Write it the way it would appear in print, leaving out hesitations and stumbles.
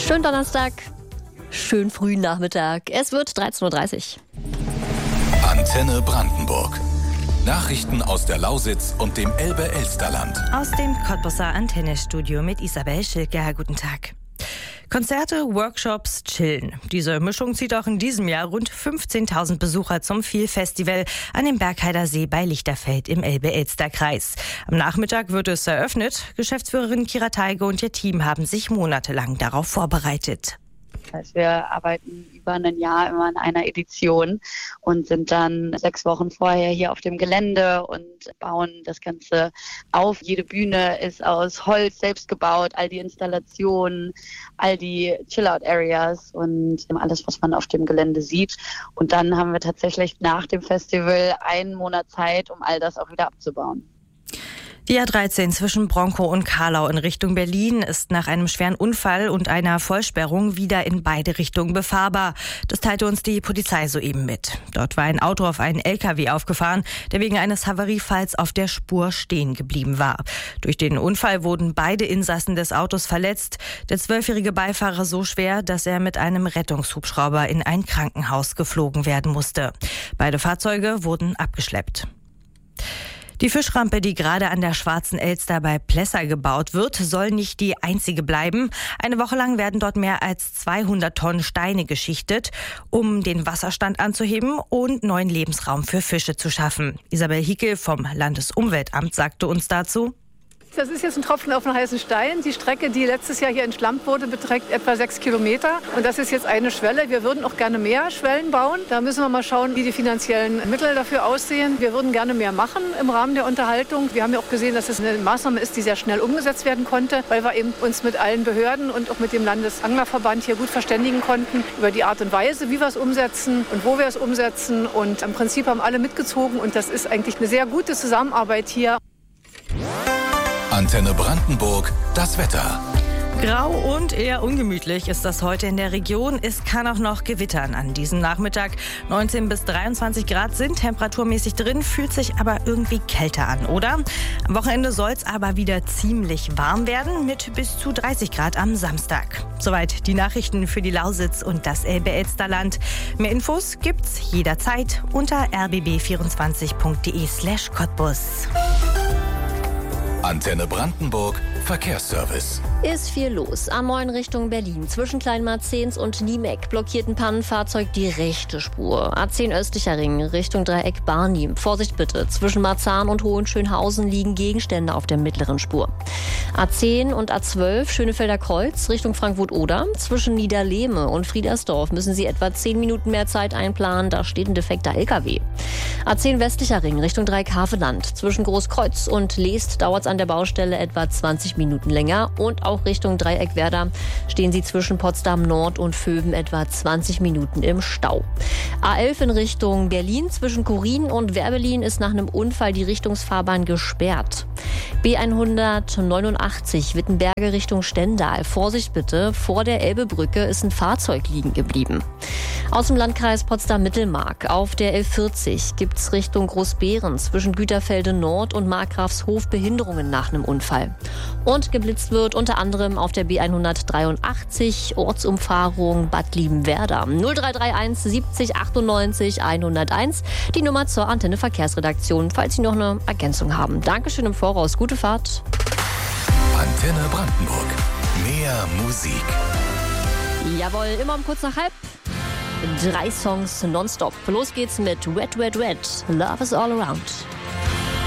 Schönen Donnerstag, schönen frühen Nachmittag. Es wird 13.30 Uhr. Antenne Brandenburg. Nachrichten aus der Lausitz und dem Elbe-Elsterland. Aus dem Cottbusser Antennestudio mit Isabel Schilker. Guten Tag. Konzerte, Workshops, Chillen. Diese Mischung zieht auch in diesem Jahr rund 15.000 Besucher zum Viel-Festival an dem Bergheider See bei Lichterfeld im Elbe-Elster-Kreis. Am Nachmittag wird es eröffnet. Geschäftsführerin Kira Teige und ihr Team haben sich monatelang darauf vorbereitet. Wir arbeiten über ein Jahr immer an einer Edition und sind dann 6 Wochen vorher hier auf dem Gelände und bauen das Ganze auf. Jede Bühne ist aus Holz selbst gebaut, all die Installationen, all die Chill-Out-Areas und alles, was man auf dem Gelände sieht. Und dann haben wir tatsächlich nach dem Festival einen Monat Zeit, um all das auch wieder abzubauen. Die A13 zwischen Bronkow und Karlau in Richtung Berlin ist nach einem schweren Unfall und einer Vollsperrung wieder in beide Richtungen befahrbar. Das teilte uns die Polizei soeben mit. Dort war ein Auto auf einen LKW aufgefahren, der wegen eines Havariefalls auf der Spur stehen geblieben war. Durch den Unfall wurden beide Insassen des Autos verletzt. Der 12-jährige Beifahrer so schwer, dass er mit einem Rettungshubschrauber in ein Krankenhaus geflogen werden musste. Beide Fahrzeuge wurden abgeschleppt. Die Fischrampe, die gerade an der Schwarzen Elster bei Plessa gebaut wird, soll nicht die einzige bleiben. Eine Woche lang werden dort mehr als 200 Tonnen Steine geschichtet, um den Wasserstand anzuheben und neuen Lebensraum für Fische zu schaffen. Isabel Hickel vom Landesumweltamt sagte uns dazu: Das ist jetzt ein Tropfen auf den heißen Stein. Die Strecke, die letztes Jahr hier entschlammt wurde, beträgt etwa 6 Kilometer. Und das ist jetzt eine Schwelle. Wir würden auch gerne mehr Schwellen bauen. Da müssen wir mal schauen, wie die finanziellen Mittel dafür aussehen. Wir würden gerne mehr machen im Rahmen der Unterhaltung. Wir haben ja auch gesehen, dass es eine Maßnahme ist, die sehr schnell umgesetzt werden konnte, weil wir eben uns mit allen Behörden und auch mit dem Landesanglerverband hier gut verständigen konnten über die Art und Weise, wie wir es umsetzen und wo wir es umsetzen. Und im Prinzip haben alle mitgezogen. Und das ist eigentlich eine sehr gute Zusammenarbeit hier. Antenne Brandenburg, das Wetter. Grau und eher ungemütlich ist das heute in der Region. Es kann auch noch gewittern an diesem Nachmittag. 19 bis 23 Grad sind temperaturmäßig drin, fühlt sich aber irgendwie kälter an, oder? Am Wochenende soll es aber wieder ziemlich warm werden mit bis zu 30 Grad am Samstag. Soweit die Nachrichten für die Lausitz und das Elbe-Elsterland. Mehr Infos jederzeit unter rbb24.de/Cottbus. Antenne Brandenburg, Verkehrsservice. Ist viel los. A9 Richtung Berlin. Zwischen Kleinmarzens und Niemeck blockiert ein Pannenfahrzeug die rechte Spur. A10 östlicher Ring Richtung Dreieck Barnim. Vorsicht bitte. Zwischen Marzahn und Hohenschönhausen liegen Gegenstände auf der mittleren Spur. A10 und A12 Schönefelder Kreuz Richtung Frankfurt-Oder. Zwischen Niederlehme und Friedersdorf müssen Sie etwa 10 Minuten mehr Zeit einplanen. Da steht ein defekter LKW. A10 westlicher Ring Richtung Dreieck-Haveland. Zwischen Großkreuz und Leest dauert es an der Baustelle etwa 20 Minuten länger. Und auch Richtung Dreieck Werder stehen Sie zwischen Potsdam Nord und Vöwen etwa 20 Minuten im Stau. A11 in Richtung Berlin. Zwischen Korin und Werbelin ist nach einem Unfall die Richtungsfahrbahn gesperrt. B189 Wittenberge Richtung Stendal. Vorsicht bitte, vor der Elbebrücke ist ein Fahrzeug liegen geblieben. Aus dem Landkreis Potsdam-Mittelmark auf der L40 gibt's Richtung Großbeeren zwischen Güterfelde Nord und Markgrafshof Behinderungen nach einem Unfall. Und geblitzt wird unter anderem auf der B183 Ortsumfahrung Bad Liebenwerda. 0331 70 98 101 die Nummer zur Antenne Verkehrsredaktion, falls Sie noch eine Ergänzung haben. Dankeschön im Voraus, gute Fahrt. Antenne Brandenburg, mehr Musik. Jawohl, immer um kurz nach halb. 3 Songs nonstop. Los geht's mit Wet, Wet, Wet. Love is all around.